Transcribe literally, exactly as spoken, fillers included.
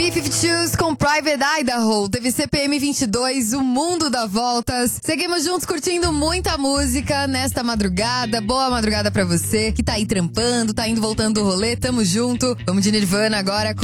B cinquenta e dois com Private Idaho. Teve C P M vinte e dois, O Mundo dá Voltas. Seguimos juntos curtindo muita música nesta madrugada. Boa madrugada pra você que tá aí trampando, tá indo voltando do rolê. Tamo junto. Vamos de Nirvana agora com